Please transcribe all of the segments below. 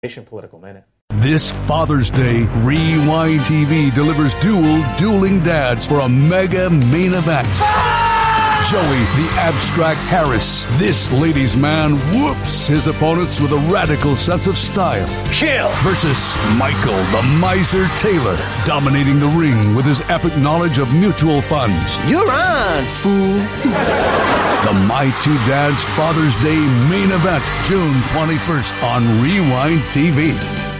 Political Minute. This Father's Day, Rewind TV delivers dueling dads for a mega main event. Joey, the abstract Harris, this ladies' man, whoops his opponents with a radical sense of style. Kill! Versus Michael, the miser Taylor, dominating the ring with his epic knowledge of mutual funds. You're on, fool! The My Two Dads Father's Day main event, June 21st on Rewind TV.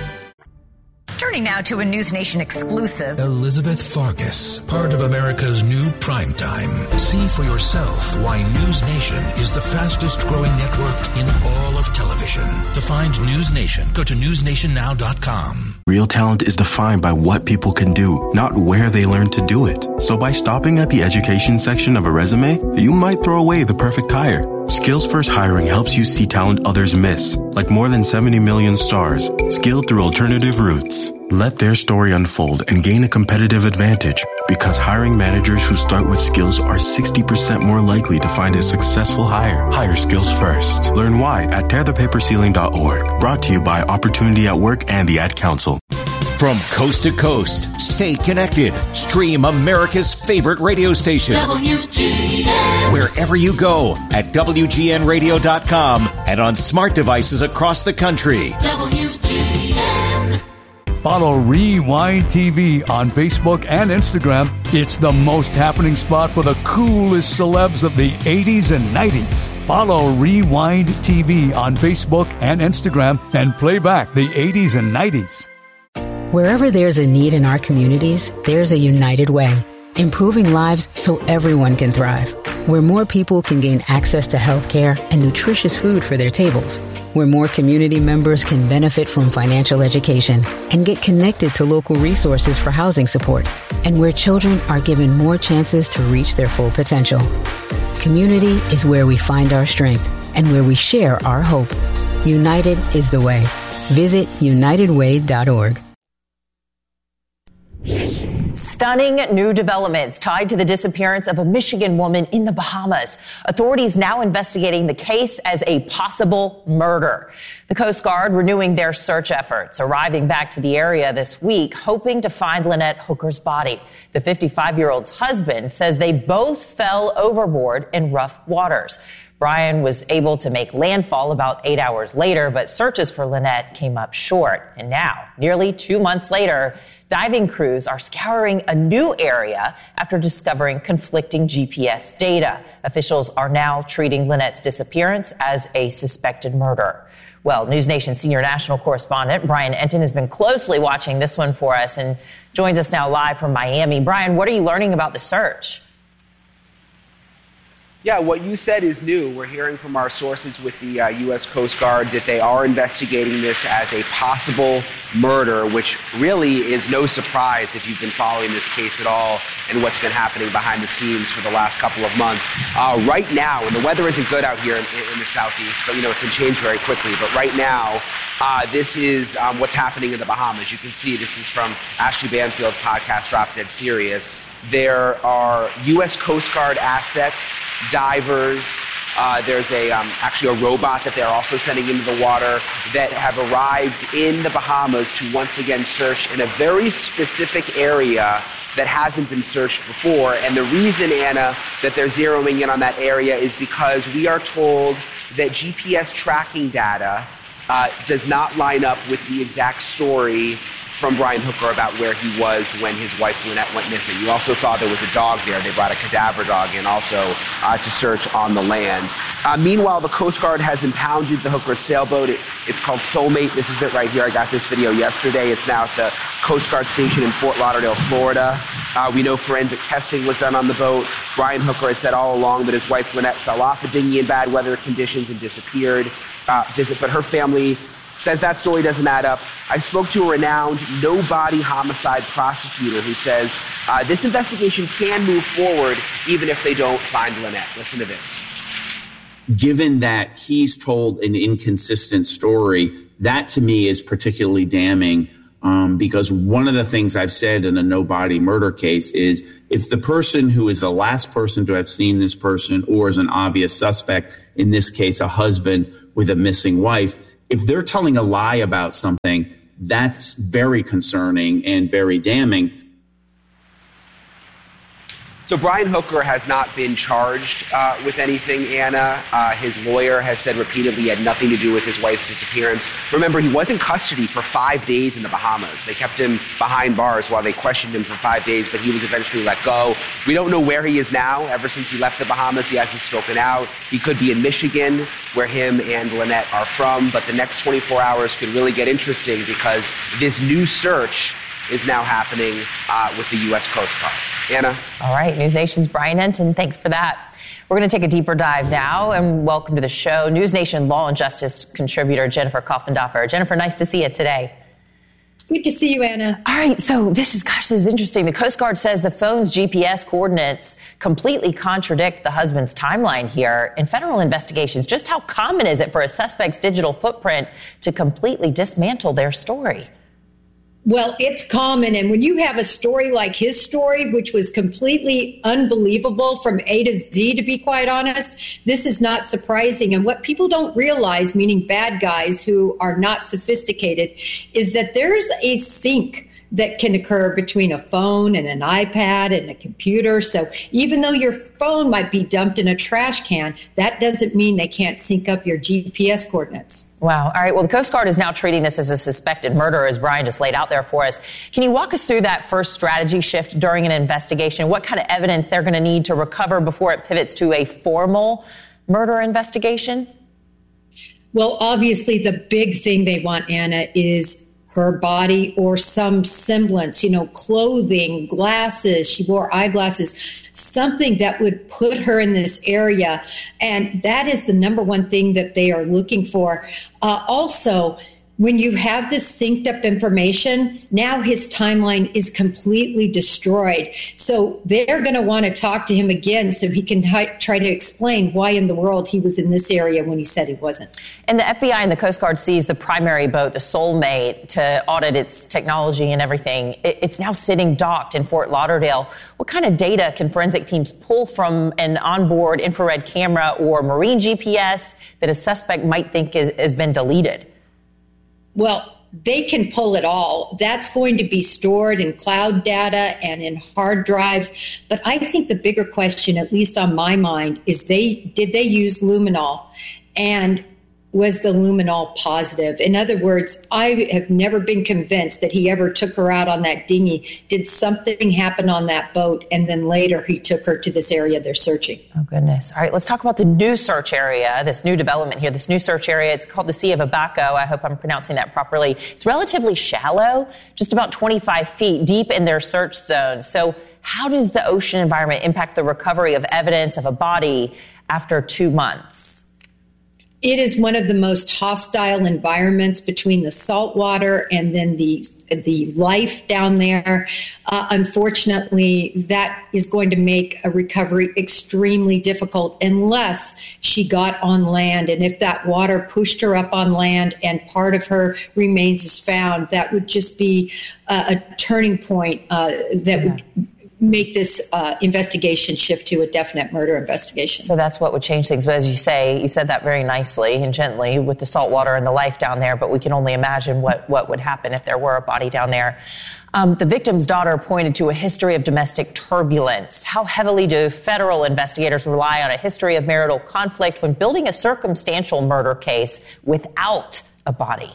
Turning now to a News Nation exclusive. Elizabeth Farkas, part of America's new primetime. See for yourself why News Nation is the fastest growing network in all of television. To find News Nation, go to newsnationnow.com. Real talent is defined by what people can do, not where they learn to do it. So by stopping at the education section of a resume, you might throw away the perfect hire. Skills First Hiring helps you see talent others miss, like more than 70 million stars, skilled through alternative routes. Let their story unfold and gain a competitive advantage, because hiring managers who start with skills are 60% more likely to find a successful hire. Hire skills first. Learn why at tearthepaperceiling.org. Brought to you by Opportunity at Work and the Ad Council. From coast to coast, stay connected. Stream America's favorite radio station. WGN. Wherever you go at WGNradio.com and on smart devices across the country. WGN. Follow Rewind TV on Facebook and Instagram. It's the most happening spot for the coolest celebs of the 80s and 90s. Follow Rewind TV on Facebook and Instagram and play back the 80s and 90s. Wherever there's a need in our communities, there's a United Way, improving lives so everyone can thrive. Where more people can gain access to health care and nutritious food for their tables. Where more community members can benefit from financial education and get connected to local resources for housing support. And where children are given more chances to reach their full potential. Community is where we find our strength and where we share our hope. United is the way. Visit unitedway.org. Stunning new developments tied to the disappearance of a Michigan woman in the Bahamas. Authorities now investigating the case as a possible murder. The Coast Guard renewing their search efforts, arriving back to the area this week, hoping to find Lynette Hooker's body. The 55-year-old's husband says they both fell overboard in rough waters. Brian was able to make landfall about 8 hours later, but searches for Lynette came up short. And now, nearly 2 months later, diving crews are scouring a new area after discovering conflicting GPS data. Officials are now treating Lynette's disappearance as a suspected murder. Well, News Nation senior national correspondent Brian Entin has been closely watching this one for us and joins us now live from Miami. Brian, what are you learning about the search? Yeah, what you said is new. We're hearing from our sources with the U.S. Coast Guard that they are investigating this as a possible murder, which really is no surprise if you've been following this case at all and what's been happening behind the scenes for the last couple of months. Right now, and the weather isn't good out here in the southeast, but it can change very quickly. But right now, this is what's happening in the Bahamas. You can see this is from Ashley Banfield's podcast, Drop Dead Serious. There are U.S. Coast Guard assets, divers. There's actually a robot that they're also sending into the water that have arrived in the Bahamas to once again search in a very specific area that hasn't been searched before. And the reason, Anna, that they're zeroing in on that area is because we are told that GPS tracking data does not line up with the exact story from Brian Hooker about where he was when his wife Lynette went missing. You also saw there was a dog there. They brought a cadaver dog in also to search on the land. Meanwhile, the Coast Guard has impounded the Hooker sailboat. It's called Soulmate. This is it right here. I got this video yesterday. It's now at the Coast Guard station in Fort Lauderdale, Florida. We know forensic testing was done on the boat. Brian Hooker has said all along that his wife Lynette fell off the dinghy in bad weather conditions and disappeared. But her family says that story doesn't add up. I spoke to a renowned no-body homicide prosecutor who says this investigation can move forward even if they don't find Lynette. Listen to this. Given that he's told an inconsistent story, that to me is particularly damning because one of the things I've said in a no-body murder case is if the person who is the last person to have seen this person or is an obvious suspect, in this case a husband with a missing wife, if they're telling a lie about something, that's very concerning and very damning. So Brian Hooker has not been charged with anything, Anna. His lawyer has said repeatedly he had nothing to do with his wife's disappearance. Remember, he was in custody for 5 days in the Bahamas. They kept him behind bars while they questioned him for 5 days, but he was eventually let go. We don't know where he is now. Ever since he left the Bahamas, he hasn't spoken out. He could be in Michigan, where him and Lynette are from, but the next 24 hours could really get interesting because this new search is now happening with the U.S. Coast Guard. Anna? All right, News Nation's Brian Entin, thanks for that. We're going to take a deeper dive now, and welcome to the show, News Nation Law and Justice contributor Jennifer Coffindoffer. Jennifer, nice to see you today. Good to see you, Anna. All right, so this is interesting. The Coast Guard says the phone's GPS coordinates completely contradict the husband's timeline here. In federal investigations, just how common is it for a suspect's digital footprint to completely dismantle their story? Well, it's common. And when you have a story like his story, which was completely unbelievable from A to Z, to be quite honest, this is not surprising. And what people don't realize, meaning bad guys who are not sophisticated, is that there's a sync that can occur between a phone and an iPad and a computer. So even though your phone might be dumped in a trash can, that doesn't mean they can't sync up your GPS coordinates. Wow. All right. Well, the Coast Guard is now treating this as a suspected murder, as Brian just laid out there for us. Can you walk us through that first strategy shift during an investigation? What kind of evidence they're going to need to recover before it pivots to a formal murder investigation? Well, obviously, the big thing they want, Anna, is her body or some semblance, clothing, glasses. She wore eyeglasses, something that would put her in this area. And that is the number one thing that they are looking for. Also, when you have this synced up information, now his timeline is completely destroyed. So they're going to want to talk to him again so he can try to explain why in the world he was in this area when he said he wasn't. And the FBI and the Coast Guard seized the primary boat, the Soulmate, to audit its technology and everything. It's now sitting docked in Fort Lauderdale. What kind of data can forensic teams pull from an onboard infrared camera or marine GPS that a suspect might think has been deleted? Well, they can pull it all. That's going to be stored in cloud data and in hard drives. But I think the bigger question, at least on my mind, is did they use luminol? And was the luminol positive? In other words, I have never been convinced that he ever took her out on that dinghy. Did something happen on that boat? And then later he took her to this area they're searching. Oh, goodness. All right, let's talk about the new search area, this new development here, this new search area. It's called the Sea of Abaco. I hope I'm pronouncing that properly. It's relatively shallow, just about 25 feet deep in their search zone. So how does the ocean environment impact the recovery of evidence of a body after 2 months? It is one of the most hostile environments between the salt water and then the life down there. Unfortunately, that is going to make a recovery extremely difficult unless she got on land. And if that water pushed her up on land and part of her remains is found, that would just be a turning point that would make this investigation shift to a definite murder investigation. So that's what would change things. But as you say, you said that very nicely and gently with the salt water and the life down there, but we can only imagine what would happen if there were a body down there. The victim's daughter pointed to a history of domestic turbulence. How heavily do federal investigators rely on a history of marital conflict when building a circumstantial murder case without a body?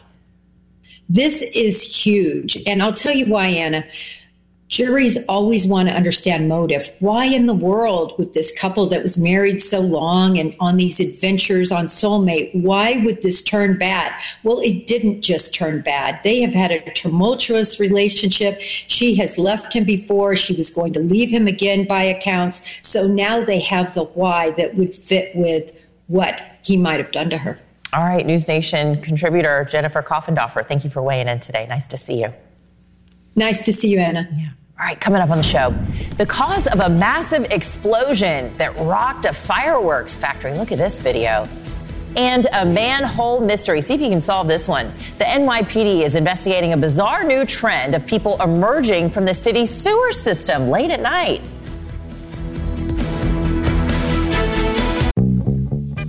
This is huge. And I'll tell you why, Anna. Juries always want to understand motive. Why in the world would this couple that was married so long and on these adventures on Soulmate, why would this turn bad? Well, it didn't just turn bad. They have had a tumultuous relationship. She has left him before. She was going to leave him again by accounts. So now they have the why that would fit with what he might have done to her. All right, News Nation contributor Jennifer Coffindoffer, thank you for weighing in today. Nice to see you. Nice to see you, Anna. Yeah. All right, coming up on the show, the cause of a massive explosion that rocked a fireworks factory. Look at this video. And a manhole mystery. See if you can solve this one. The NYPD is investigating a bizarre new trend of people emerging from the city's sewer system late at night.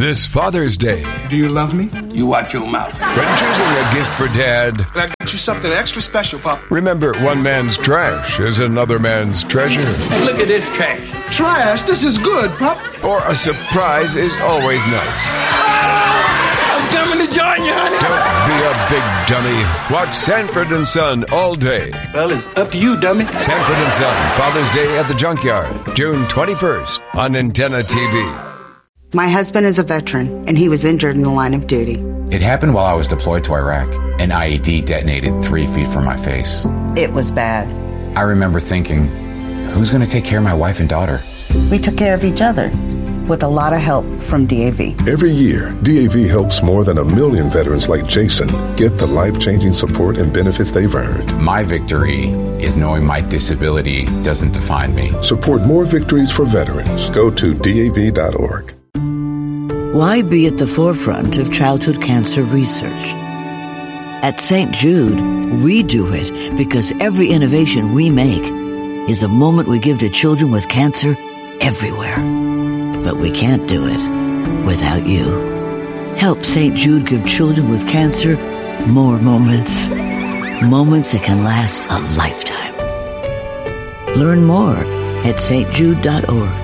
This Father's Day. Do you love me? You watch your mouth. When choosing a gift for Dad, I got you something extra special, Pop. remember one man's trash is another man's treasure. Hey, look at this trash. Trash? This is good, Pop. Or a surprise is always nice. I'm coming to join you, honey. Don't be a big dummy. Watch Sanford and Son all day. Well, it's up to you, dummy. Sanford and Son, Father's Day at the Junkyard, June 21st on Antenna TV. My husband is a veteran, and he was injured in the line of duty. It happened while I was deployed to Iraq. An IED detonated 3 feet from my face. It was bad. I remember thinking, who's going to take care of my wife and daughter? We took care of each other with a lot of help from DAV. Every year, DAV helps more than 1 million veterans like Jason get the life-changing support and benefits they've earned. My victory is knowing my disability doesn't define me. Support more victories for veterans. Go to DAV.org. Why be at the forefront of childhood cancer research? At St. Jude, we do it because every innovation we make is a moment we give to children with cancer everywhere. But we can't do it without you. Help St. Jude give children with cancer more moments. Moments that can last a lifetime. Learn more at stjude.org.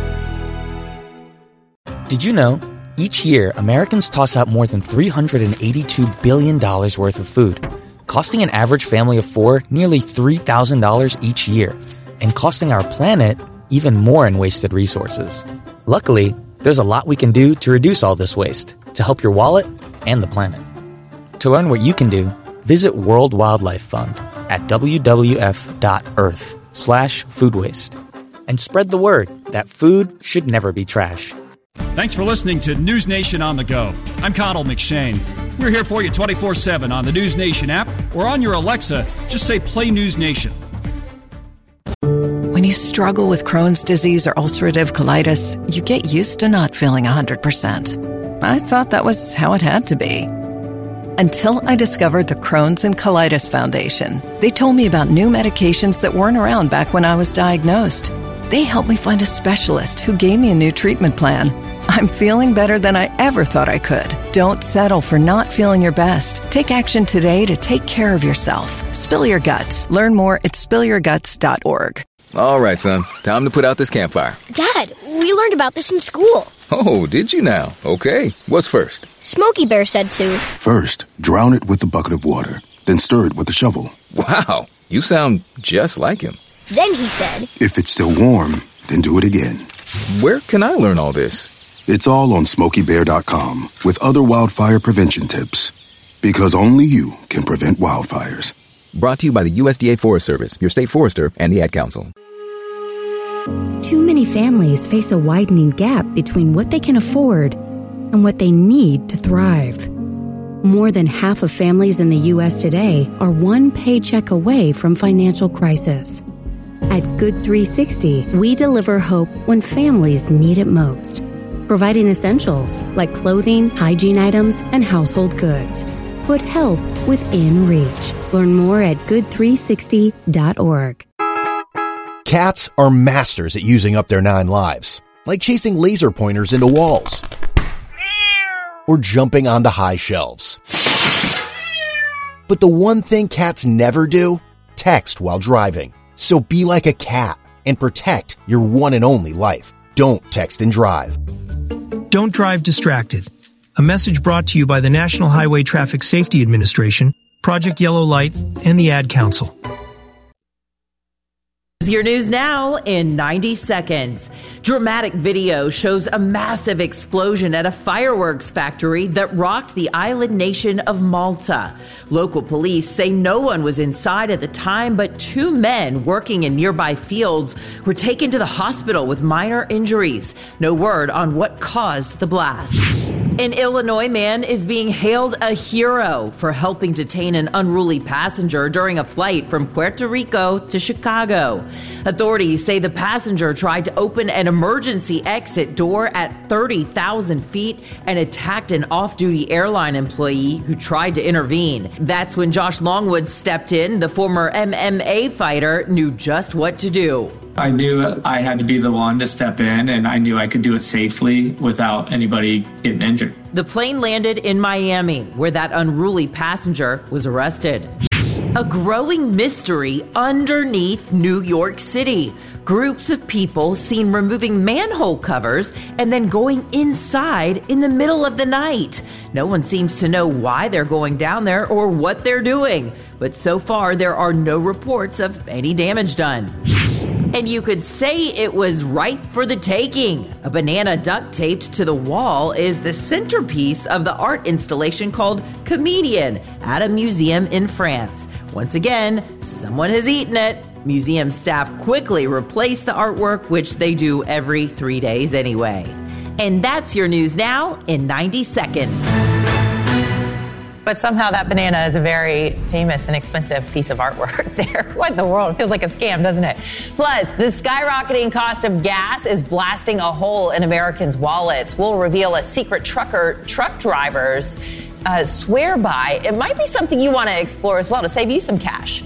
Did you know? Each year, Americans toss out more than $382 billion worth of food, costing an average family of 4 nearly $3,000 each year, and costing our planet even more in wasted resources. Luckily, there's a lot we can do to reduce all this waste, to help your wallet and the planet. To learn what you can do, visit World Wildlife Fund at wwf.earth/food waste. And spread the word that food should never be trash. Thanks for listening to News Nation on the Go. I'm Connell McShane. We're here for you 24/7 on the News Nation app or on your Alexa. Just say Play News Nation. When you struggle with Crohn's disease or ulcerative colitis, you get used to not feeling 100%. I thought that was how it had to be. Until I discovered the Crohn's and Colitis Foundation. They told me about new medications that weren't around back when I was diagnosed. They helped me find a specialist who gave me a new treatment plan. I'm feeling better than I ever thought I could. Don't settle for not feeling your best. Take action today to take care of yourself. Spill your guts. Learn more at spillyourguts.org. All right, son. Time to put out this campfire. Dad, we learned about this in school. Oh, did you now? Okay. What's first? Smokey Bear said to. First, drown it with a bucket of water. Then stir it with a shovel. Wow. You sound just like him. Then he said, if it's still warm, then do it again. Where can I learn all this? It's all on SmokeyBear.com with other wildfire prevention tips. Because only you can prevent wildfires. Brought to you by the USDA Forest Service, your state forester, and the Ad Council. Too many families face a widening gap between what they can afford and what they need to thrive. More than half of families in the U.S. today are one paycheck away from financial crisis. At Good 360, we deliver hope when families need it most, providing essentials like clothing, hygiene items, and household goods. Put help within reach. Learn more at good360.org. Cats are masters at using up their 9 lives, like chasing laser pointers into walls or jumping onto high shelves. But the one thing cats never do? Text while driving. So be like a cat and protect your one and only life. Don't text and drive. Don't drive distracted. A message brought to you by the National Highway Traffic Safety Administration, Project Yellow Light, and the Ad Council. Your news now in 90 seconds. Dramatic video shows a massive explosion at a fireworks factory that rocked the island nation of Malta. Local police say no one was inside at the time, but 2 men working in nearby fields were taken to the hospital with minor injuries. No word on what caused the blast. An Illinois man is being hailed a hero for helping detain an unruly passenger during a flight from Puerto Rico to Chicago. Authorities say the passenger tried to open an emergency exit door at 30,000 feet and attacked an off-duty airline employee who tried to intervene. That's when Josh Longwood stepped in. The former MMA fighter knew just what to do. I knew I had to be the one to step in, and I knew I could do it safely without anybody getting injured. The plane landed in Miami, where that unruly passenger was arrested. A growing mystery underneath New York City. Groups of people seen removing manhole covers and then going inside in the middle of the night. No one seems to know why they're going down there or what they're doing. But so far, there are no reports of any damage done. And you could say it was ripe for the taking. A banana duct taped to the wall is the centerpiece of the art installation called Comedian at a museum in France. Once again, someone has eaten it. Museum staff quickly replaced the artwork, which they do every 3 days anyway. And that's your news now in 90 seconds. But somehow that banana is a very famous and expensive piece of artwork there. What in the world? It feels like a scam, doesn't it? Plus, the skyrocketing cost of gas is blasting a hole in Americans' wallets. We'll reveal a secret truck drivers swear by. It might be something you want to explore as well to save you some cash.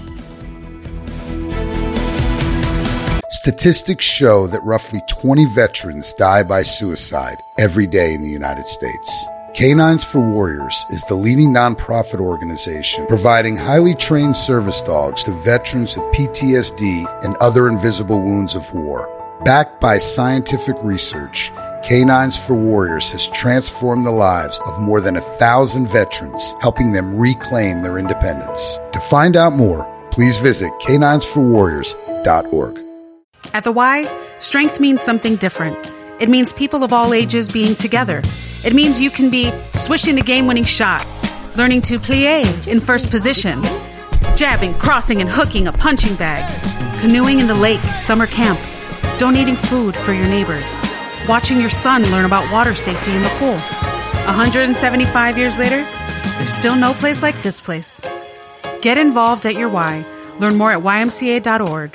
Statistics show that roughly 20 veterans die by suicide every day in the United States. Canines for Warriors is the leading nonprofit organization providing highly trained service dogs to veterans with PTSD and other invisible wounds of war. Backed by scientific research, Canines for Warriors has transformed the lives of more than 1,000 veterans, helping them reclaim their independence. To find out more, please visit caninesforwarriors.org. At the Y, strength means something different. It means people of all ages being together. It means you can be swishing the game-winning shot, learning to plie in first position, jabbing, crossing, and hooking a punching bag, canoeing in the lake at summer camp, donating food for your neighbors, watching your son learn about water safety in the pool. 175 years later, there's still no place like this place. Get involved at your Y. Learn more at ymca.org.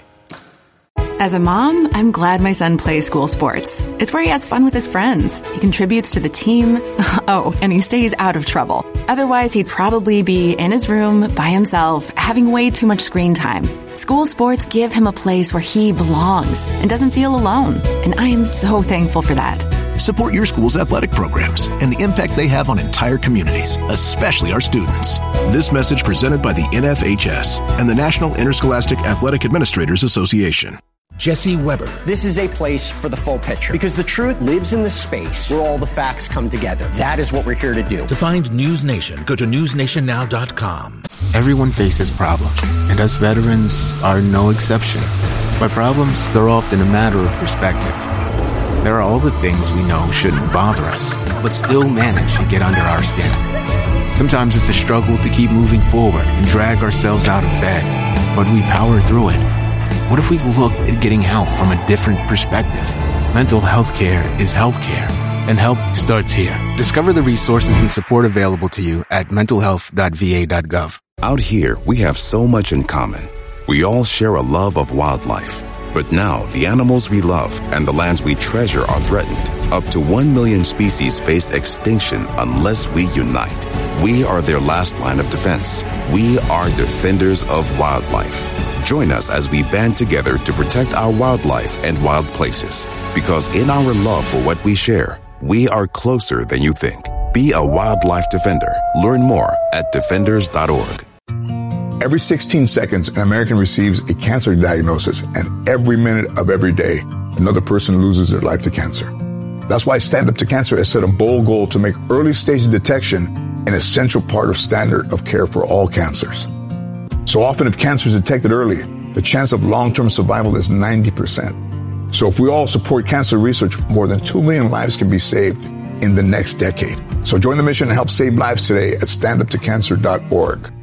As a mom, I'm glad my son plays school sports. It's where he has fun with his friends. He contributes to the team. Oh, and he stays out of trouble. Otherwise, he'd probably be in his room by himself, having way too much screen time. School sports give him a place where he belongs and doesn't feel alone. And I am so thankful for that. Support your school's athletic programs and the impact they have on entire communities, especially our students. This message presented by the NFHS and the National Interscholastic Athletic Administrators Association. Jesse Weber. This is a place for the full picture because the truth lives in the space where all the facts come together. That is what we're here to do. To find News Nation, go to newsnationnow.com. Everyone faces problems, and us veterans are no exception. By problems, they're often a matter of perspective. There are all the things we know shouldn't bother us, but still manage to get under our skin. Sometimes it's a struggle to keep moving forward and drag ourselves out of bed, but we power through it. What if we look at getting help from a different perspective? Mental health care is health care, and help starts here. Discover the resources and support available to you at mentalhealth.va.gov. Out here, we have so much in common. We all share a love of wildlife. But now, the animals we love and the lands we treasure are threatened. Up to 1 million species face extinction unless we unite. We are their last line of defense. We are defenders of wildlife. Join us as we band together to protect our wildlife and wild places. Because in our love for what we share, we are closer than you think. Be a wildlife defender. Learn more at defenders.org. Every 16 seconds, an American receives a cancer diagnosis, and every minute of every day, another person loses their life to cancer. That's why Stand Up to Cancer has set a bold goal to make early stage detection an essential part of standard of care for all cancers. So often, if cancer is detected early, the chance of long-term survival is 90%. So if we all support cancer research, more than 2 million lives can be saved in the next decade. So join the mission and help save lives today at standuptocancer.org.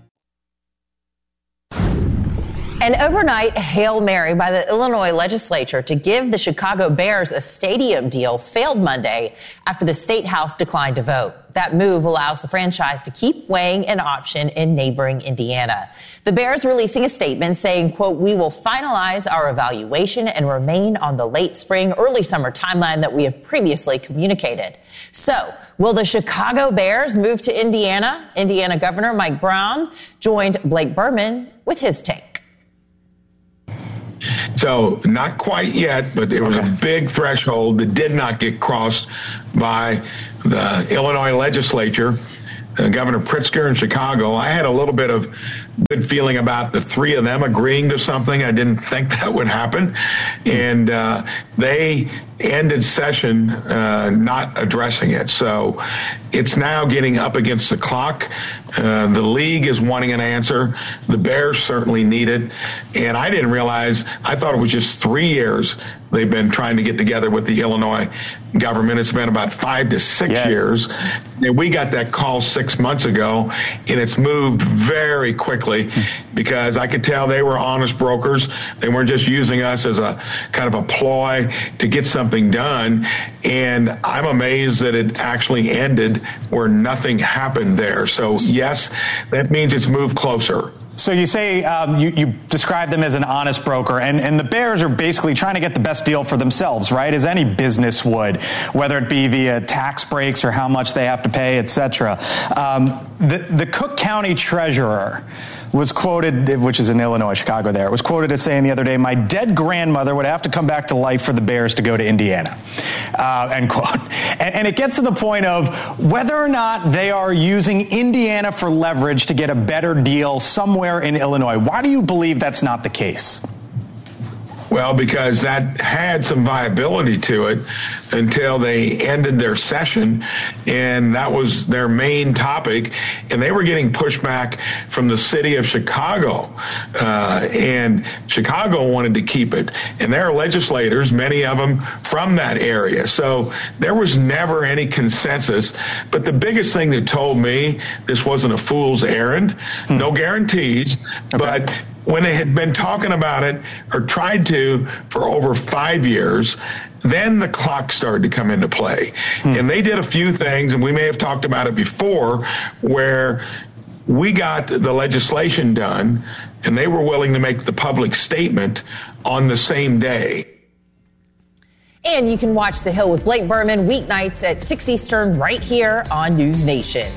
An overnight Hail Mary by the Illinois legislature to give the Chicago Bears a stadium deal failed Monday after the State House declined to vote. That move allows the franchise to keep weighing an option in neighboring Indiana. The Bears releasing a statement saying, quote, "We will finalize our evaluation and remain on the late spring, early summer timeline that we have previously communicated." So, will the Chicago Bears move to Indiana? Indiana Governor Mike Brown joined Blake Berman with his take. So not quite yet, but it was a big threshold that did not get crossed by the Illinois legislature. Governor Pritzker in Chicago. I had a little bit of good feeling about the three of them agreeing to something. I didn't think that would happen. And they ended session not addressing it. So it's now getting up against the clock. The league is wanting an answer. The Bears certainly need it. And I didn't realize, I thought it was just 3 years they've been trying to get together with the Illinois government. It's been about 5 to 6 years. And we got that call 6 months ago, and it's moved very quickly because I could tell they were honest brokers. They weren't just using us as a kind of a ploy to get something done. And I'm amazed that it actually ended where nothing happened there. So, yes, that means it's moved closer. So you say you describe them as an honest broker, and the Bears are basically trying to get the best deal for themselves, right, as any business would, whether it be via tax breaks or how much they have to pay, et cetera. The Cook County treasurer was quoted, which is in Illinois, Chicago there, was quoted as saying the other day, my dead grandmother would have to come back to life for the Bears to go to Indiana, end quote. And it gets to the point of whether or not they are using Indiana for leverage to get a better deal somewhere in Illinois. Why do you believe that's not the case? Well, because that had some viability to it until they ended their session, and that was their main topic, and they were getting pushback from the city of Chicago, and Chicago wanted to keep it, and there are legislators, many of them from that area, so there was never any consensus. But the biggest thing that told me this wasn't a fool's errand, no guarantees, but when they had been talking about it or tried to for over 5 years, then the clock started to come into play. And they did a few things, and we may have talked about it before, where we got the legislation done, and they were willing to make the public statement on the same day. And you can watch The Hill with Blake Berman weeknights at 6 Eastern right here on News Nation.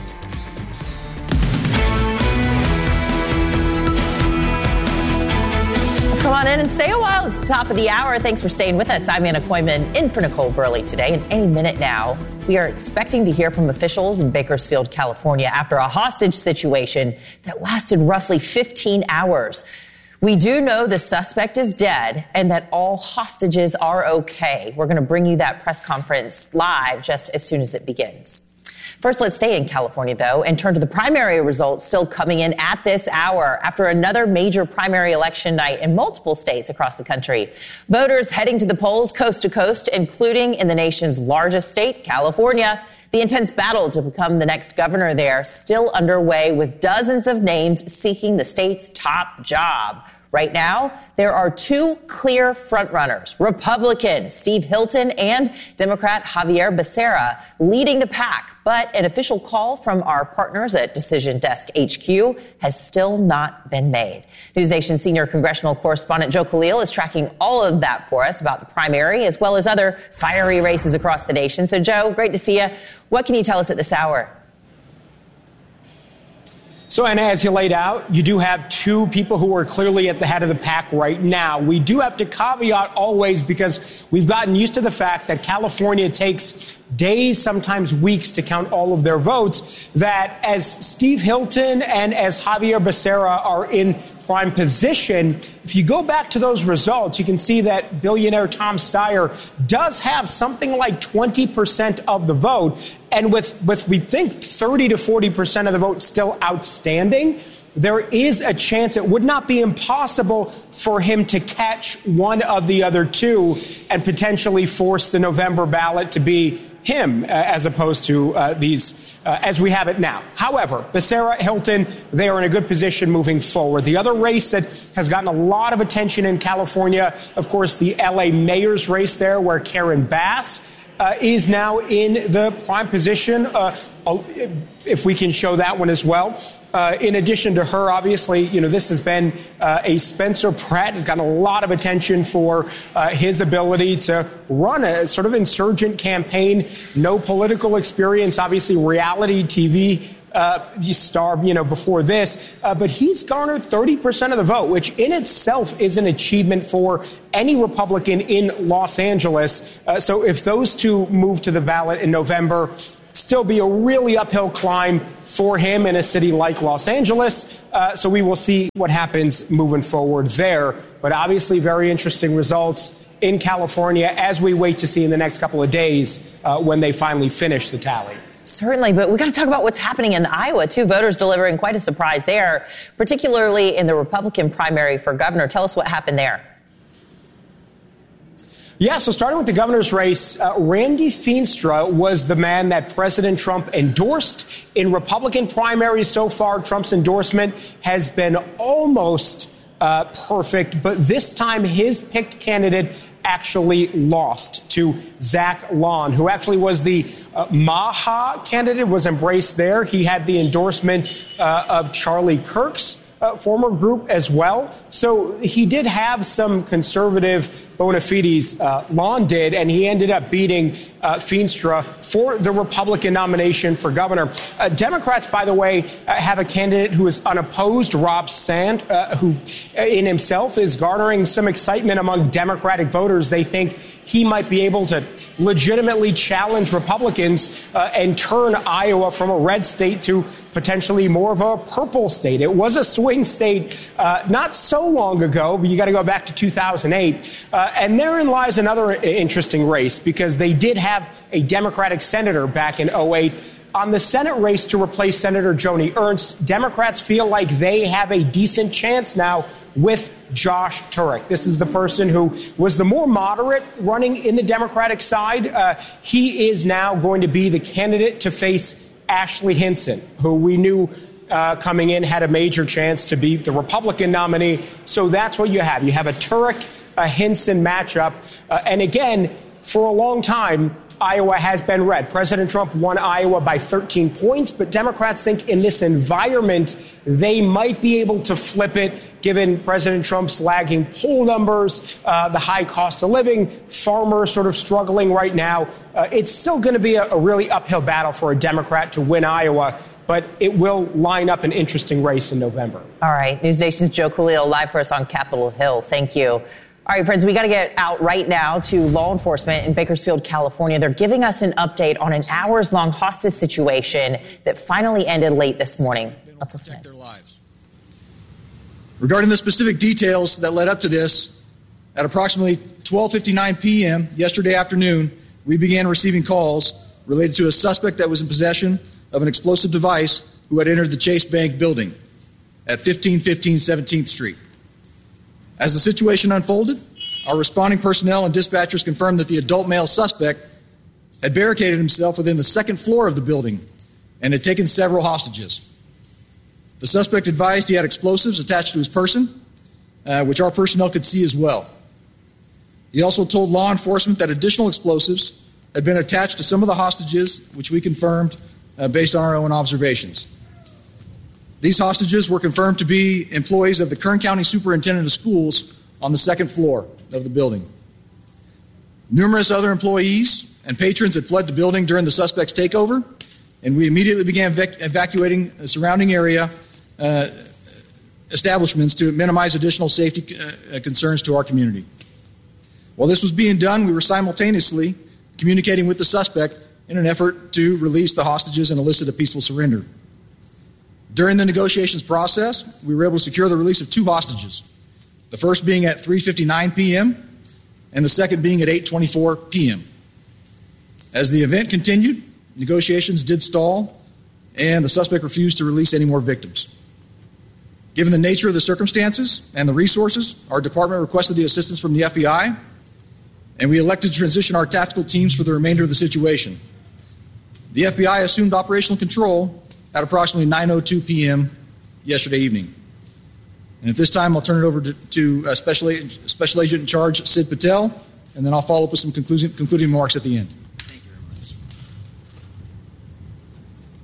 Come on in and stay a while. It's the top of the hour. Thanks for staying with us. I'm Anna Koyman in for Nicole Burley today. And any minute now, we are expecting to hear from officials in Bakersfield, California, after a hostage situation that lasted roughly 15 hours. We do know the suspect is dead and that all hostages are okay. We're going to bring you that press conference live just as soon as it begins. First, let's stay in California, though, and turn to the primary results still coming in at this hour after another major primary election night in multiple states across the country. Voters heading to the polls coast to coast, including in the nation's largest state, California. The intense battle to become the next governor there still underway, with dozens of names seeking the state's top job. Right now, there are two clear frontrunners, Republican Steve Hilton and Democrat Javier Becerra, leading the pack. But an official call from our partners at Decision Desk HQ has still not been made. News Nation senior congressional correspondent Joe Khalil is tracking all of that for us about the primary as well as other fiery races across the nation. So, Joe, great to see you. What can you tell us at this hour? So, Anna, as you laid out, you do have two people who are clearly at the head of the pack right now. We do have to caveat always, because we've gotten used to the fact that California takes days, sometimes weeks, to count all of their votes, that as Steve Hilton and as Javier Becerra are in prime position, if you go back to those results, you can see that billionaire Tom Steyer does have something like 20% of the vote. And with we think 30 to 40% of the vote still outstanding, there is a chance it would not be impossible for him to catch one of the other two and potentially force the November ballot to be him as opposed to these as we have it now. However, Becerra, Hilton, they are in a good position moving forward. The other race that has gotten a lot of attention in California, of course, the L.A. mayor's race there, where Karen Bass is now in the prime position. if we can show that one as well. In addition to her, obviously, this has been a Spencer Pratt has gotten a lot of attention for his ability to run a sort of insurgent campaign. No political experience, obviously reality TV star, before this. But he's garnered 30% of the vote, which in itself is an achievement for any Republican in Los Angeles. So if those two move to the ballot in November, still be a really uphill climb for him in a city like Los Angeles. So we will see what happens moving forward there. But obviously very interesting results in California as we wait to see in the next couple of days when they finally finish the tally. Certainly, but we got to talk about what's happening in Iowa, too. Voters delivering quite a surprise there, particularly in the Republican primary for governor. Tell us what happened there. Yeah, so starting with the governor's race, Randy Feenstra was the man that President Trump endorsed. In Republican primaries so far, Trump's endorsement has been almost perfect, but this time his picked candidate actually lost to Zach Lawn, who actually was the Maha candidate, was embraced there. He had the endorsement of Charlie Kirk's former group as well. So he did have some conservative bona fides, Lawn did, and he ended up beating Feenstra for the Republican nomination for governor. Democrats, by the way, have a candidate who is unopposed, Rob Sand, who in himself is garnering some excitement among Democratic voters. They think he might be able to legitimately challenge Republicans and turn Iowa from a red state to potentially more of a purple state. It was a swing state not so long ago, but you got to go back to 2008. And therein lies another interesting race, because they did have a Democratic senator back in 2008. On the Senate race to replace Senator Joni Ernst, Democrats feel like they have a decent chance now with Josh Turek. This is the person who was the more moderate running in the Democratic side. He is now going to be the candidate to face Ashley Hinson, who we knew coming in had a major chance to be the Republican nominee. So that's what you have. You have a Turek, a Hinson matchup. And again, for a long time, Iowa has been red. President Trump won Iowa by 13 points, but Democrats think in this environment, they might be able to flip it, given President Trump's lagging poll numbers, the high cost of living, farmers sort of struggling right now. It's still going to be a really uphill battle for a Democrat to win Iowa, but it will line up an interesting race in November. All right. News Nation's Joe Coolio live for us on Capitol Hill. Thank you. All right, friends, we got to get out right now to law enforcement in Bakersfield, California. They're giving us an update on an hours-long hostage situation that finally ended late this morning. Let's listen. Their lives. Regarding the specific details that led up to this, at approximately 12:59 p.m. yesterday afternoon, we began receiving calls related to a suspect that was in possession of an explosive device who had entered the Chase Bank building at 1515 17th Street. As the situation unfolded, our responding personnel and dispatchers confirmed that the adult male suspect had barricaded himself within the second floor of the building and had taken several hostages. The suspect advised he had explosives attached to his person, which our personnel could see as well. He also told law enforcement that additional explosives had been attached to some of the hostages, which we confirmed based on our own observations. These hostages were confirmed to be employees of the Kern County Superintendent of Schools on the second floor of the building. Numerous other employees and patrons had fled the building during the suspect's takeover, and we immediately began evacuating the surrounding area establishments to minimize additional safety concerns to our community. While this was being done, we were simultaneously communicating with the suspect in an effort to release the hostages and elicit a peaceful surrender. During the negotiations process, we were able to secure the release of two hostages, the first being at 3:59 p.m. and the second being at 8:24 p.m. As the event continued, negotiations did stall, and the suspect refused to release any more victims. Given the nature of the circumstances and the resources, our department requested the assistance from the FBI, and we elected to transition our tactical teams for the remainder of the situation. The FBI assumed operational control at approximately 9:02 p.m. yesterday evening. And at this time, I'll turn it over to Special Agent in Charge, Sid Patel, and then I'll follow up with some concluding remarks at the end. Thank you very much.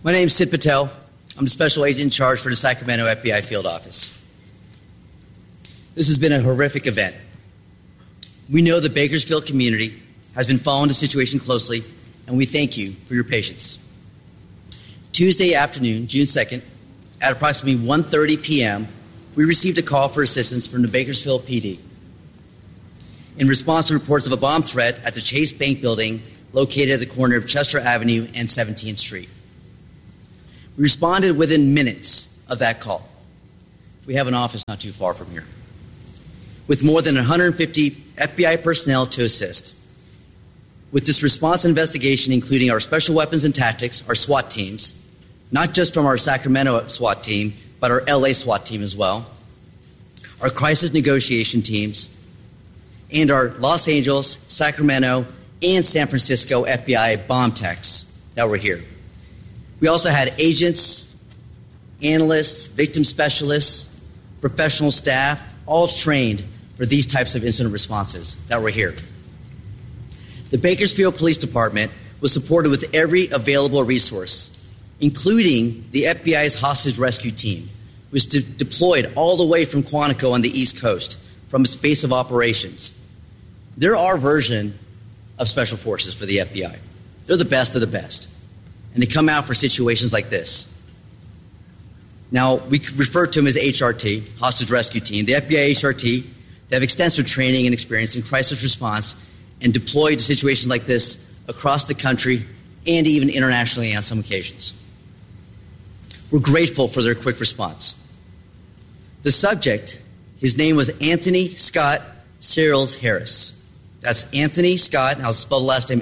My name is Sid Patel. I'm the special agent in charge for the Sacramento FBI field office. This has been a horrific event. We know the Bakersfield community has been following the situation closely, and we thank you for your patience. Tuesday afternoon, June 2nd, at approximately 1:30 p.m., we received a call for assistance from the Bakersfield PD. In response to reports of a bomb threat at the Chase Bank building located at the corner of Chester Avenue and 17th Street. We responded within minutes of that call. We have an office not too far from here, with more than 150 FBI personnel to assist. With this response investigation, including our Special Weapons and Tactics, our SWAT teams, not just from our Sacramento SWAT team, but our LA SWAT team as well, our crisis negotiation teams, and our Los Angeles, Sacramento, and San Francisco FBI bomb techs that were here. We also had agents, analysts, victim specialists, professional staff, all trained for these types of incident responses that were here. The Bakersfield Police Department was supported with every available resource, including the FBI's hostage rescue team, which was deployed all the way from Quantico on the East Coast from its base of operations. They're our version of special forces for the FBI. They're the best of the best. And they come out for situations like this. Now, we refer to them as HRT, Hostage Rescue Team. The FBI HRT, they have extensive training and experience in crisis response and deployed to situations like this across the country and even internationally on some occasions. We're grateful for their quick response. The subject, his name was Anthony Scott Searles Harris. That's Anthony Scott, and I'll spell the last name,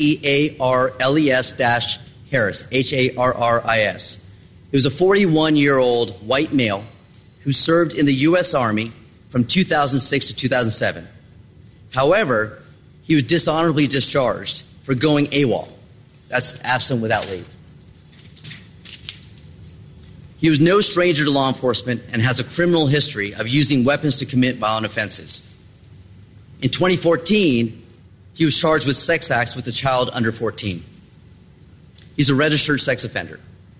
Searles Harris, Harris. He was a 41-year-old white male who served in the U.S. Army from 2006 to 2007. However, he was dishonorably discharged for going AWOL. That's absent without leave. He was no stranger to law enforcement and has a criminal history of using weapons to commit violent offenses. In 2014, he was charged with sex acts with a child under 14. He's a registered sex offender.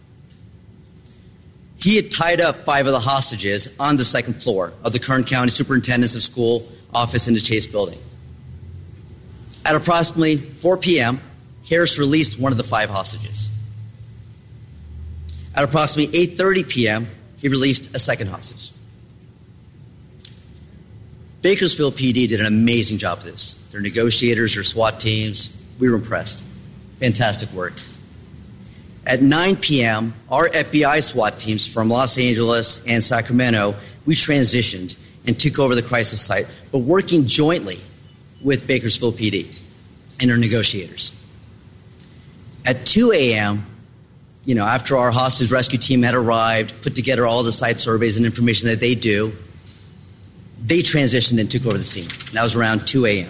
He had tied up 5 of the hostages on the second floor of the Kern County Superintendent's of School office in the Chase building. At approximately 4 p.m., Harris released one of the 5 hostages. At approximately 8:30 p.m., he released a second hostage. Bakersfield PD did an amazing job of this. Their negotiators, their SWAT teams, we were impressed. Fantastic work. At 9 p.m., our FBI SWAT teams from Los Angeles and Sacramento, we transitioned and took over the crisis site, but working jointly with Bakersfield PD and our negotiators. At 2 a.m., after our hostage rescue team had arrived, put together all the site surveys and information that they do, they transitioned and took over the scene. That was around 2 a.m.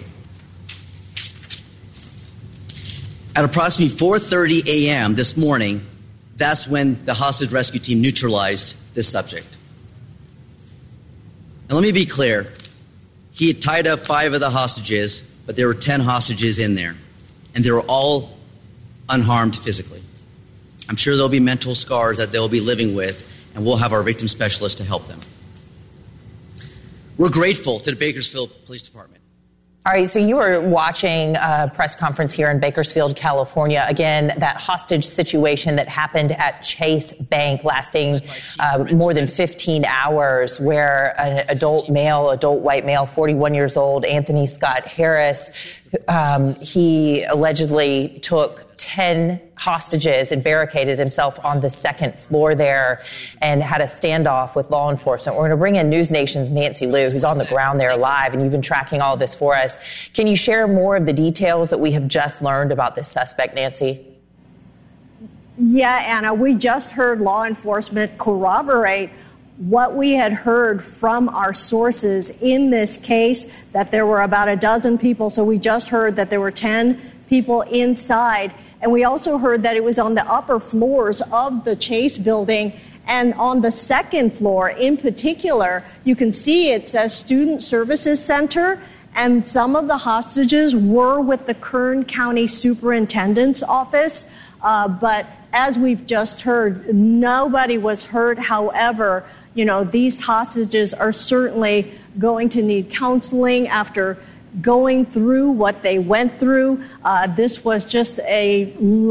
At approximately 4:30 a.m. this morning, that's when the hostage rescue team neutralized this subject. Now, let me be clear. He had tied up 5 of the hostages, but there were 10 hostages in there, and they were all unharmed physically. I'm sure there'll be mental scars that they'll be living with, and we'll have our victim specialists to help them. We're grateful to the Bakersfield Police Department. All right, so you were watching a press conference here in Bakersfield, California. Again, that hostage situation that happened at Chase Bank lasting more than 15 hours where an adult white male, 41 years old, Anthony Scott Harris, he allegedly took 10 hostages and barricaded himself on the second floor there and had a standoff with law enforcement. We're going to bring in News Nation's Nancy Liu, who's on the ground there live, and you've been tracking all of this for us. Can you share more of the details that we have just learned about this suspect, Nancy? Yeah, Anna, we just heard law enforcement corroborate what we had heard from our sources in this case, that there were about a dozen people. So we just heard that there were 10 people inside. And we also heard that it was on the upper floors of the Chase building. And on the second floor in particular, you can see it says Student Services Center. And some of the hostages were with the Kern County Superintendent's office. But as we've just heard, nobody was hurt. However, these hostages are certainly going to need counseling after going through what they went through. This was just a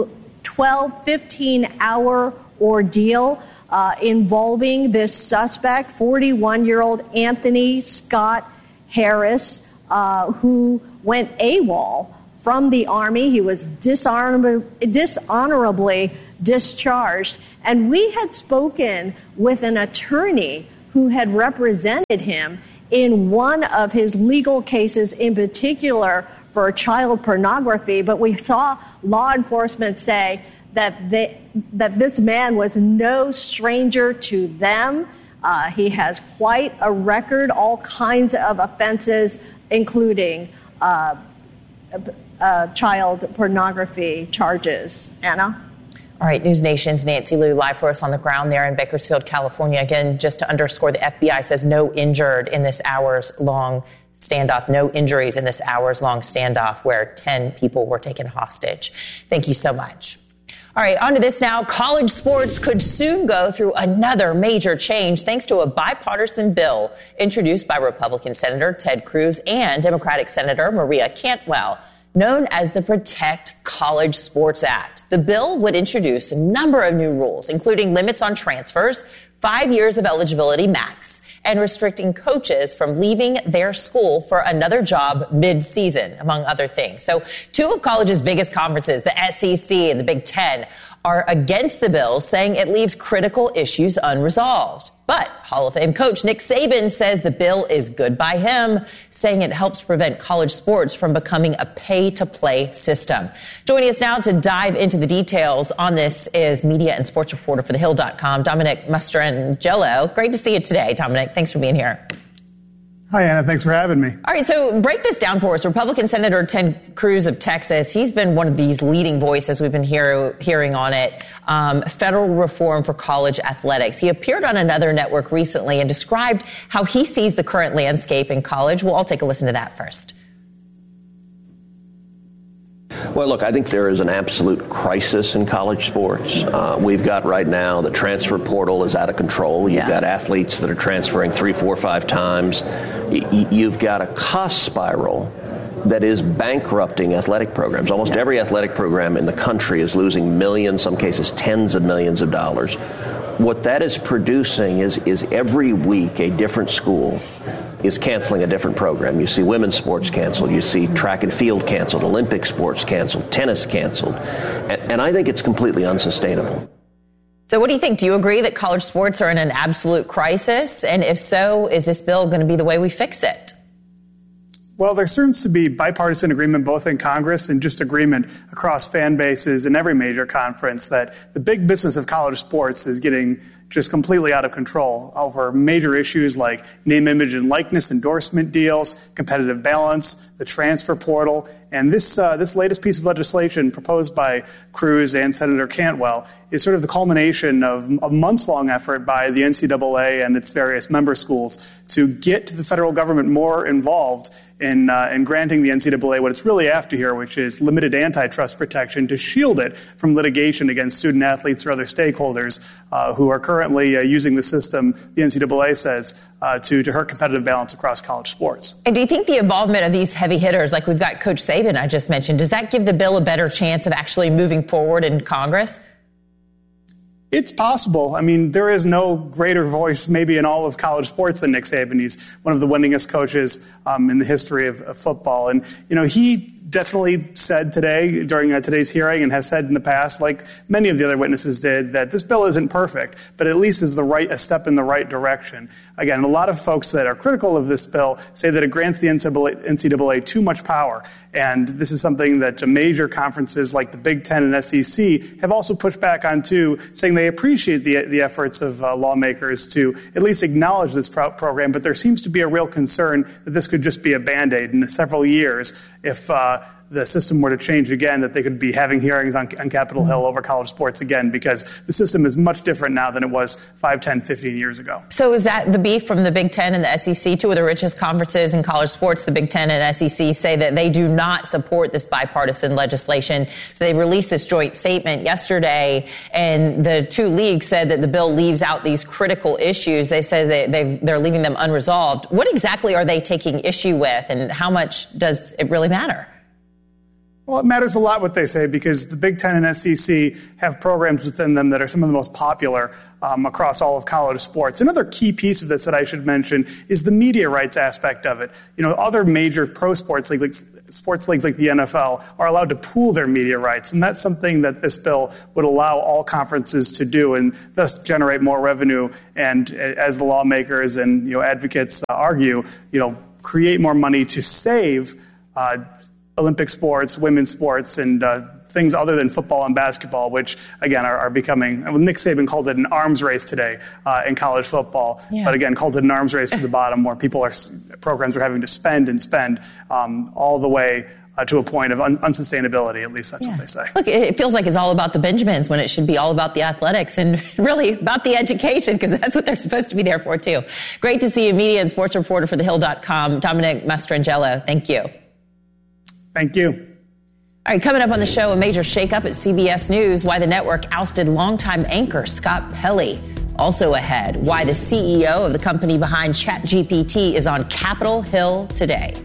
15-hour ordeal involving this suspect, 41-year-old Anthony Scott Harris, who went AWOL from the Army. He was dishonorably discharged. And we had spoken with an attorney who had represented him in one of his legal cases, in particular for child pornography. But we saw law enforcement say that this man was no stranger to them. He has quite a record, all kinds of offenses, including child pornography charges. Anna? All right, News Nation's Nancy Liu live for us on the ground there in Bakersfield, California. Again, just to underscore, the FBI says no injured in this hours-long standoff, no injuries in this hours-long standoff where 10 people were taken hostage. Thank you so much. All right, on to this now. College sports could soon go through another major change thanks to a bipartisan bill introduced by Republican Senator Ted Cruz and Democratic Senator Maria Cantwell, known as the Protect College Sports Act. The bill would introduce a number of new rules, including limits on transfers, 5 years of eligibility max, and restricting coaches from leaving their school for another job mid-season, among other things. So two of college's biggest conferences, the SEC and the Big Ten, are against the bill, saying it leaves critical issues unresolved. But Hall of Fame coach Nick Saban says the bill is good by him, saying it helps prevent college sports from becoming a pay-to-play system. Joining us now to dive into the details on this is media and sports reporter for TheHill.com, Dominic Mastrangelo. Great to see you today, Dominic. Thanks for being here. Hi, Anna. Thanks for having me. All right, so break this down for us. Republican Senator Ted Cruz of Texas, he's been one of these leading voices we've been hearing on it, federal reform for college athletics. He appeared on another network recently and described how he sees the current landscape in college. We'll all take a listen to that first. Well, look, I think there is an absolute crisis in college sports. We've got right now the transfer portal is out of control. You've got athletes that are transferring 3, 4, 5 times. You've got a cost spiral that is bankrupting athletic programs. Almost every athletic program in the country is losing millions, some cases tens of millions of dollars. What that is producing is every week a different school is canceling a different program. You see women's sports canceled. You see track and field canceled, Olympic sports canceled, tennis canceled. And I think it's completely unsustainable. So what do you think? Do you agree that college sports are in an absolute crisis? And if so, is this bill going to be the way we fix it? Well, there seems to be bipartisan agreement both in Congress and just agreement across fan bases in every major conference that the big business of college sports is getting just completely out of control over major issues like name, image, and likeness endorsement deals, competitive balance, the transfer portal. And this latest piece of legislation proposed by Cruz and Senator Cantwell is sort of the culmination of a months-long effort by the NCAA and its various member schools to get the federal government more involved in granting the NCAA what it's really after here, which is limited antitrust protection to shield it from litigation against student athletes or other stakeholders who are currently using the system, the NCAA says, to hurt competitive balance across college sports. And do you think the involvement of these heavy hitters, like we've got Coach Saban I just mentioned, does that give the bill a better chance of actually moving forward in Congress? It's possible. I mean, there is no greater voice maybe in all of college sports than Nick Saban. He's one of the winningest coaches in the history of football. And, he definitely said today during today's hearing and has said in the past, like many of the other witnesses did, that this bill isn't perfect, but at least is a step in the right direction. Again, a lot of folks that are critical of this bill say that it grants the NCAA too much power. And this is something that major conferences like the Big Ten and SEC have also pushed back on too, saying they appreciate the efforts of lawmakers to at least acknowledge this program, but there seems to be a real concern that this could just be a Band-Aid in several years if the system were to change again, that they could be having hearings on Capitol Hill over college sports again, because the system is much different now than it was 5, 10, 15 years ago. So is that the beef from the Big Ten and the SEC, two of the richest conferences in college sports? The Big Ten and SEC say that they do not support this bipartisan legislation. So they released this joint statement yesterday, and the two leagues said that the bill leaves out these critical issues. They say that they're leaving them unresolved. What exactly are they taking issue with, and how much does it really matter? Well, it matters a lot what they say, because the Big Ten and SEC have programs within them that are some of the most popular across all of college sports. Another key piece of this that I should mention is the media rights aspect of it. Other major pro sports leagues, sports leagues like the NFL, are allowed to pool their media rights, and that's something that this bill would allow all conferences to do, and thus generate more revenue. And as the lawmakers and advocates argue, create more money to save Olympic sports, women's sports, and things other than football and basketball, which, again, are becoming, Nick Saban called it an arms race today in college football, but again, called it an arms race to the bottom, where programs are having to spend all the way to a point of unsustainability. At least that's what they say. Look, it feels like it's all about the Benjamins when it should be all about the athletics and really about the education, because that's what they're supposed to be there for, too. Great to see you, media and sports reporter for TheHill.com, Dominic Mastrangelo. Thank you. Thank you. All right, coming up on the show, a major shakeup at CBS News, why the network ousted longtime anchor Scott Pelley. Also ahead, why the CEO of the company behind ChatGPT is on Capitol Hill today.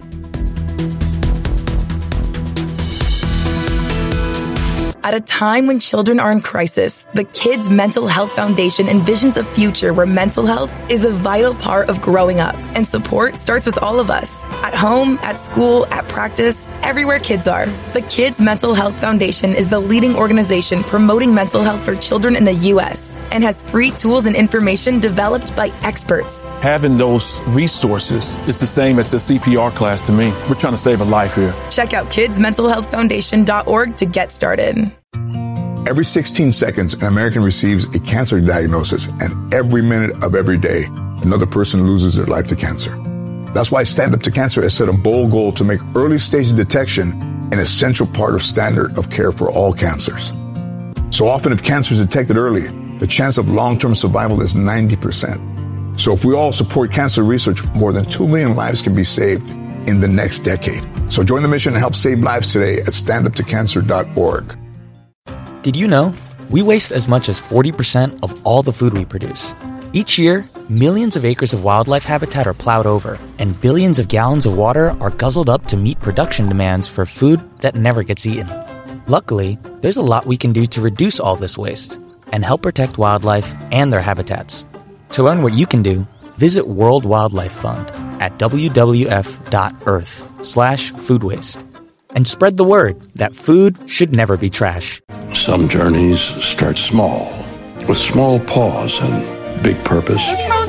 At a time when children are in crisis, the Kids Mental Health Foundation envisions a future where mental health is a vital part of growing up, and support starts with all of us. At home, at school, at practice, everywhere kids are. The Kids Mental Health Foundation is the leading organization promoting mental health for children in the U.S. and has free tools and information developed by experts. Having those resources is the same as the CPR class to me. We're trying to save a life here. Check out kidsmentalhealthfoundation.org to get started. Every 16 seconds, an American receives a cancer diagnosis, and every minute of every day, another person loses their life to cancer. That's why Stand Up to Cancer has set a bold goal to make early stage detection an essential part of standard of care for all cancers. So often, if cancer is detected early, the chance of long-term survival is 90%. So if we all support cancer research, more than 2 million lives can be saved in the next decade. So join the mission and help save lives today at standuptocancer.org. Did you know we waste as much as 40% of all the food we produce? Each year, millions of acres of wildlife habitat are plowed over, and billions of gallons of water are guzzled up to meet production demands for food that never gets eaten. Luckily, there's a lot we can do to reduce all this waste and help protect wildlife and their habitats. To learn what you can do, visit World Wildlife Fund at wwf.earth/food waste. And spread the word that food should never be trash. Some journeys start small, with small pause and big purpose.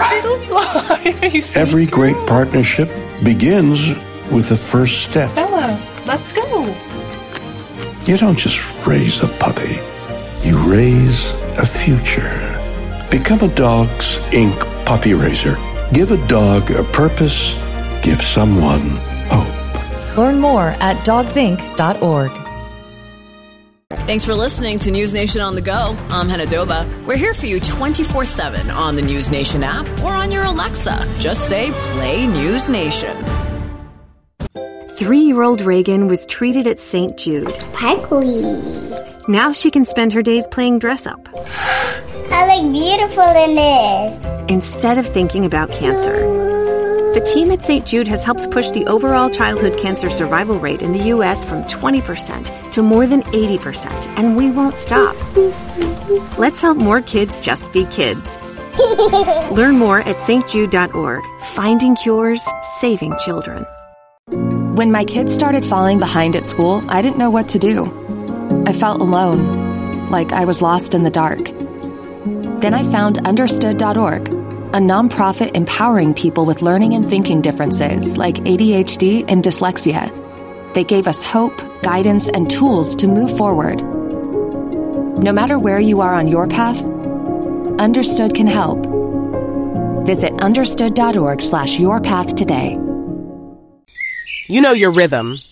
Every great partnership begins with the first step. Bella, let's go. You don't just raise a puppy. You raise a future. Become a Dogs Inc. puppy raiser. Give a dog a purpose. Give someone hope. Learn more at dogsinc.org. Thanks for listening to News Nation on the Go. I'm Hannah Doba. We're here for you 24/7 on the News Nation app or on your Alexa. Just say, play News Nation. 3-year-old Reagan was treated at St. Jude. Sparkly. Now she can spend her days playing dress-up. I look beautiful in this. Instead of thinking about cancer. The team at St. Jude has helped push the overall childhood cancer survival rate in the U.S. from 20% to more than 80%, and we won't stop. Let's help more kids just be kids. Learn more at stjude.org. Finding cures, saving children. When my kids started falling behind at school, I didn't know what to do. I felt alone, like I was lost in the dark. Then I found Understood.org, a nonprofit empowering people with learning and thinking differences like ADHD and dyslexia. They gave us hope, guidance, and tools to move forward. No matter where you are on your path, Understood can help. Visit understood.org/yourpath today. You know your rhythm.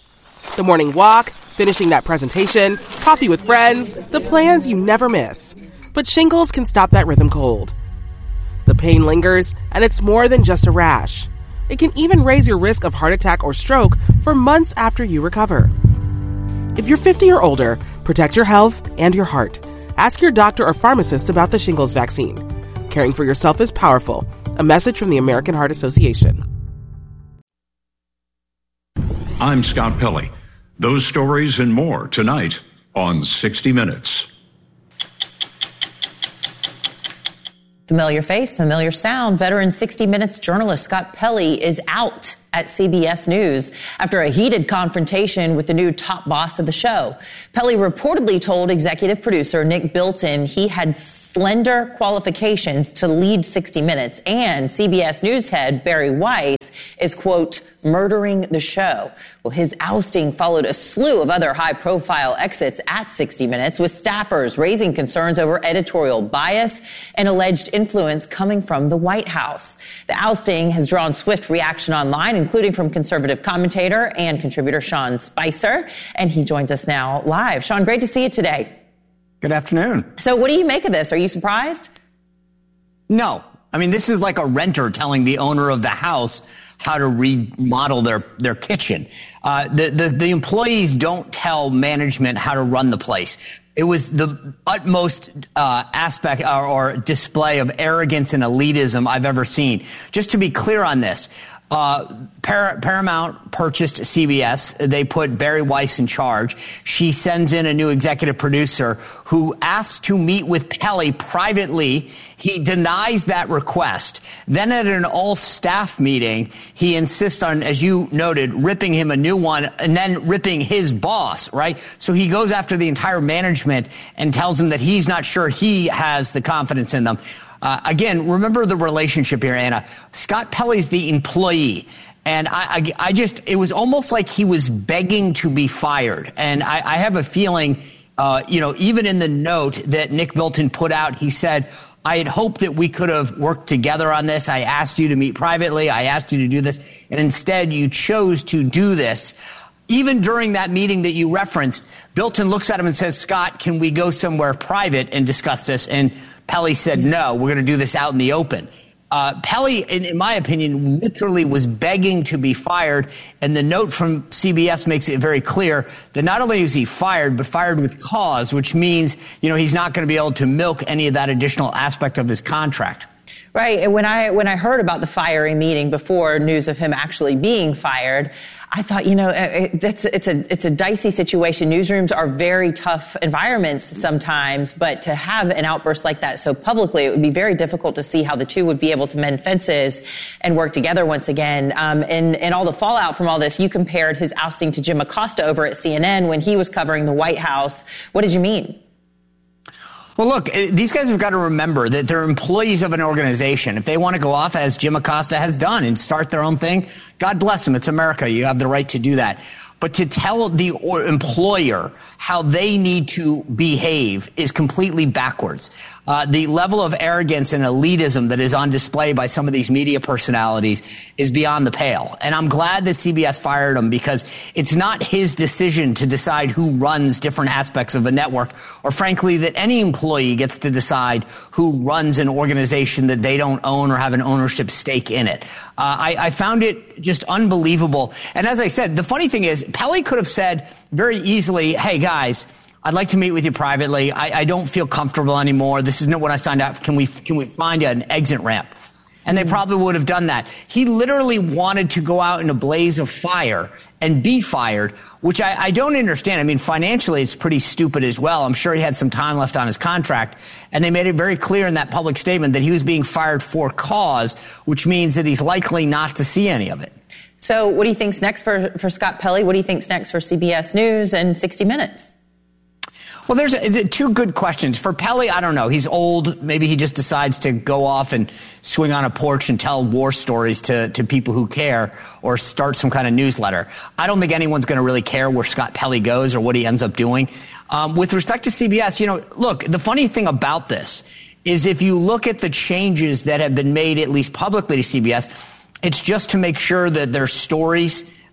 The morning walk, finishing that presentation, coffee with friends, the plans you never miss. But shingles can stop that rhythm cold. The pain lingers, and it's more than just a rash. It can even raise your risk of heart attack or stroke for months after you recover. If you're 50 or older, protect your health and your heart. Ask your doctor or pharmacist about the shingles vaccine. Caring for yourself is powerful. A message from the American Heart Association. I'm Scott Pelley. Those stories and more tonight on 60 Minutes. Familiar face, familiar sound. Veteran 60 Minutes journalist Scott Pelley is out at CBS News after a heated confrontation with the new top boss of the show. Pelley reportedly told executive producer Nick Bilton he had slender qualifications to lead 60 Minutes, and CBS News head Barry Weiss is, quote, murdering the show. Well, his ousting followed a slew of other high-profile exits at 60 Minutes, with staffers raising concerns over editorial bias and alleged influence coming from the White House. The ousting has drawn swift reaction online, including from conservative commentator and contributor Sean Spicer, and he joins us now live. Sean, great to see you today. Good afternoon. So what do you make of this? Are you surprised? No. I mean, this is like a renter telling the owner of the house how to remodel their kitchen. The employees don't tell management how to run the place. It was the utmost aspect or display of arrogance and elitism I've ever seen. Just to be clear on this, Paramount purchased CBS. They put Barry Weiss in charge. She sends in a new executive producer who asks to meet with Pelley privately. He denies that request. Then at an all-staff meeting, he insists on, as you noted, ripping him a new one and then ripping his boss, right? So he goes after the entire management and tells him that he's not sure he has the confidence in them. Again, remember the relationship here, Anna. Scott Pelley's the employee. And I just, it was almost like he was begging to be fired. And I have a feeling, even in the note that Nick Bilton put out, he said, I had hoped that we could have worked together on this. I asked you to meet privately. I asked you to do this. And instead, you chose to do this. Even during that meeting that you referenced, Bilton looks at him and says, Scott, can we go somewhere private and discuss this? And Pelley said, no, we're going to do this out in the open. Pelley, in my opinion, literally was begging to be fired. And the note from CBS makes it very clear that not only is he fired, but fired with cause, which means, he's not going to be able to milk any of that additional aspect of his contract. Right. And when I heard about the firing meeting before news of him actually being fired, I thought, it's a dicey situation. Newsrooms are very tough environments sometimes, but to have an outburst like that so publicly, it would be very difficult to see how the two would be able to mend fences and work together once again. And all the fallout from all this, you compared his ousting to Jim Acosta over at CNN when he was covering the White House. What did you mean? Well, look, these guys have got to remember that they're employees of an organization. If they want to go off, as Jim Acosta has done, and start their own thing, God bless them. It's America. You have the right to do that. But to tell the employer how they need to behave is completely backwards. The level of arrogance and elitism that is on display by some of these media personalities is beyond the pale. And I'm glad that CBS fired him, because it's not his decision to decide who runs different aspects of a network, or frankly, that any employee gets to decide who runs an organization that they don't own or have an ownership stake in it. I found it just unbelievable. And as I said, the funny thing is, Pelley could have said very easily, hey, guys, I'd like to meet with you privately. I don't feel comfortable anymore. This isn't what I signed up for. Can we find an exit ramp? And they probably would have done that. He literally wanted to go out in a blaze of fire and be fired, which I don't understand. I mean, financially, it's pretty stupid as well. I'm sure he had some time left on his contract. And they made it very clear in that public statement that he was being fired for cause, which means that he's likely not to see any of it. So what do you think's next for Scott Pelley? What do you think's next for CBS News and 60 Minutes? Well, there's two good questions. For Pelley, I don't know. He's old. Maybe he just decides to go off and swing on a porch and tell war stories to people who care, or start some kind of newsletter. I don't think anyone's going to really care where Scott Pelley goes or what he ends up doing. With respect to CBS, look, the funny thing about this is if you look at the changes that have been made, at least publicly, to CBS, it's just to make sure that their stories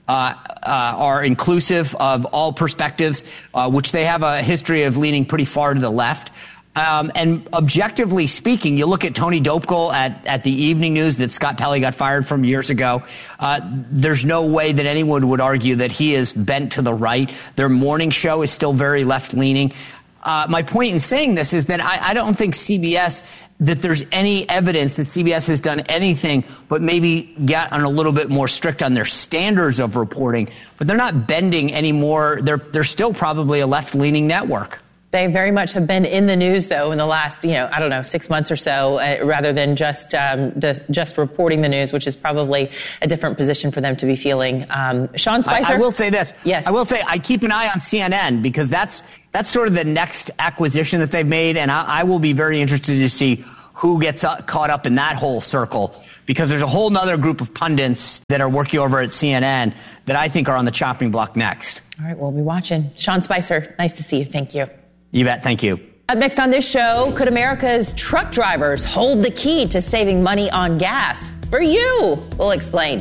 are inclusive of all perspectives, which they have a history of leaning pretty far to the left. And objectively speaking, you look at Tony Dopical at the Evening News that Scott Pelley got fired from years ago. There's no way that anyone would argue that he is bent to the right. Their morning show is still very left-leaning. My point in saying this is that I don't think that there's any evidence that CBS has done anything but maybe get on a little bit more strict on their standards of reporting. But they're not bending anymore. They're still probably a left-leaning network. They very much have been in the news, though, in the last, 6 months or so, rather than just reporting the news, which is probably a different position for them to be feeling. Sean Spicer? I will say this. Yes. I will say I keep an eye on CNN because that's sort of the next acquisition that they've made, and I will be very interested to see who gets caught up in that whole circle, because there's a whole other group of pundits that are working over at CNN that I think are on the chopping block next. All right, we'll be watching. Sean Spicer, nice to see you. Thank you. You bet. Thank you. Up next on this show, could America's truck drivers hold the key to saving money on gas? For you, we'll explain.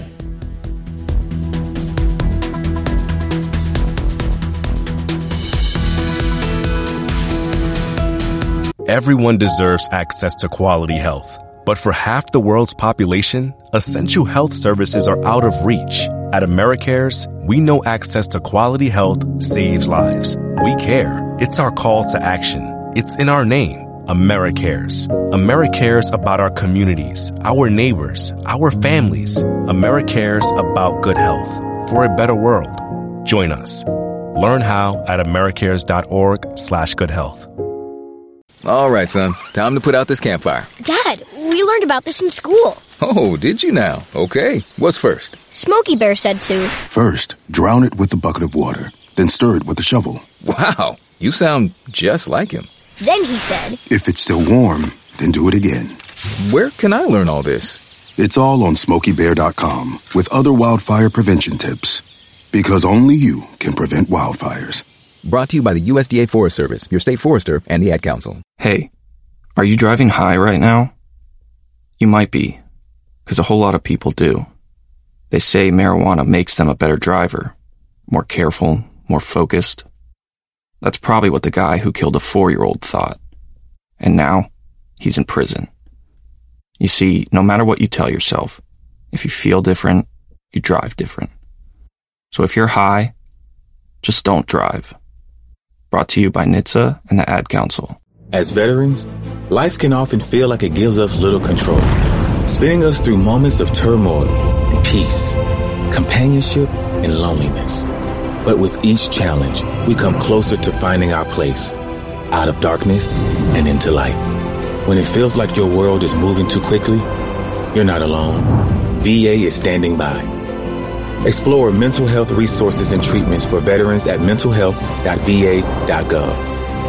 Everyone deserves access to quality health. But for half the world's population, essential health services are out of reach. At AmeriCares, we know access to quality health saves lives. We care. It's our call to action. It's in our name, AmeriCares. AmeriCares about our communities, our neighbors, our families. AmeriCares about good health for a better world. Join us. Learn how at americares.org/goodhealth. All right, son. Time to put out this campfire. Dad, we learned about this in school. Oh, did you now? Okay. What's first? Smokey Bear said to. First, drown it with a bucket of water, then stir it with a shovel. Wow, you sound just like him. Then he said, if it's still warm, then do it again. Where can I learn all this? It's all on SmokeyBear.com with other wildfire prevention tips. Because only you can prevent wildfires. Brought to you by the USDA Forest Service, your state forester, and the Ad Council. Hey, are you driving high right now? You might be, because a whole lot of people do. They say marijuana makes them a better driver, more careful, more focused. That's probably what the guy who killed a 4-year-old thought. And now, he's in prison. You see, no matter what you tell yourself, if you feel different, you drive different. So if you're high, just don't drive. Brought to you by NHTSA and the Ad Council. As veterans, life can often feel like it gives us little control, spinning us through moments of turmoil and peace, companionship and loneliness. But with each challenge, we come closer to finding our place, out of darkness and into light. When it feels like your world is moving too quickly, you're not alone. VA is standing by. Explore mental health resources and treatments for veterans at mentalhealth.va.gov.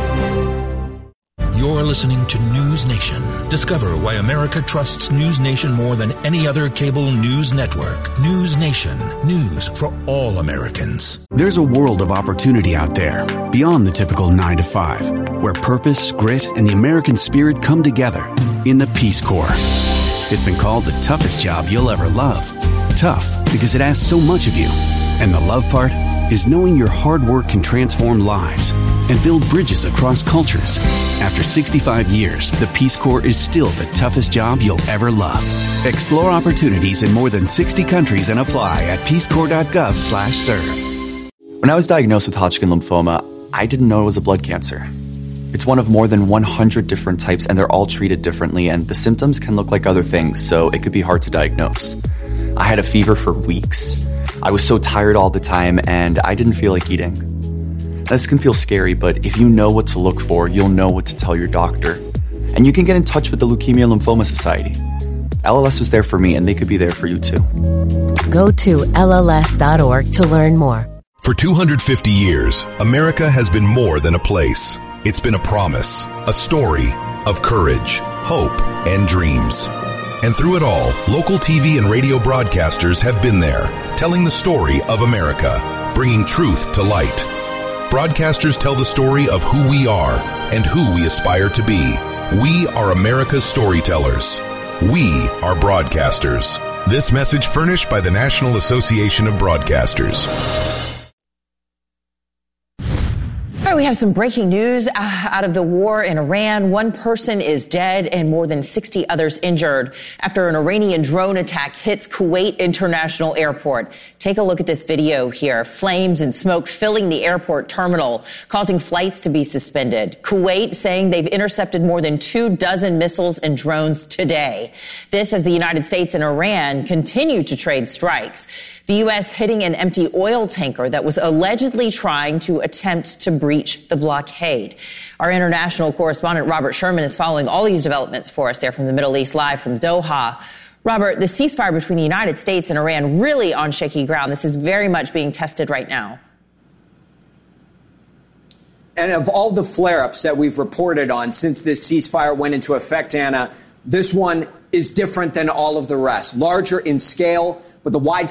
You're listening to News Nation. Discover why America trusts News Nation more than any other cable news network. News Nation. News for all Americans. There's a world of opportunity out there, beyond the typical 9 to 5, where purpose, grit, and the American spirit come together in the Peace Corps. It's been called the toughest job you'll ever love. Tough because it asks so much of you. And the love part is knowing your hard work can transform lives and build bridges across cultures. After 65 years, the Peace Corps is still the toughest job you'll ever love. Explore opportunities in more than 60 countries and apply at peacecorps.gov/serve. When I was diagnosed with Hodgkin lymphoma, I didn't know it was a blood cancer. It's one of more than 100 different types, and they're all treated differently, and the symptoms can look like other things, so it could be hard to diagnose. I had a fever for weeks. I was so tired all the time, and I didn't feel like eating. This can feel scary, but if you know what to look for, you'll know what to tell your doctor. And you can get in touch with the Leukemia Lymphoma Society. LLS was there for me, and they could be there for you too. Go to LLS.org to learn more. For 250 years, America has been more than a place. It's been a promise, a story of courage, hope, and dreams. And through it all, local TV and radio broadcasters have been there, telling the story of America, bringing truth to light. Broadcasters tell the story of who we are and who we aspire to be. We are America's storytellers. We are broadcasters. This message furnished by the National Association of Broadcasters. All right, we have some breaking news out of the war in Iran. One person is dead and more than 60 others injured after an Iranian drone attack hits Kuwait International Airport. Take a look at this video here. Flames and smoke filling the airport terminal, causing flights to be suspended. Kuwait saying they've intercepted more than 24 missiles and drones today. This as the United States and Iran continue to trade strikes. The U.S. hitting an empty oil tanker that was allegedly trying to attempt to breach the blockade. Our international correspondent Robert Sherman is following all these developments for us there from the Middle East, live from Doha. Robert, the ceasefire between the United States and Iran really on shaky ground. This is very much being tested right now. And of all the flare-ups that we've reported on since this ceasefire went into effect, Anna, this one is different than all of the rest. Larger in scale, but the wide